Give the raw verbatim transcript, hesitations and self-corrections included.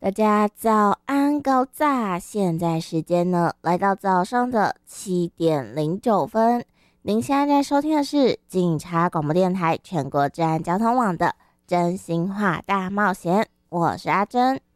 大家早安高炸，现在时间呢来到早上的七点零九分。您现在在收听的是警察广播电台全国治安交通网的真心话大冒险，我是阿珍。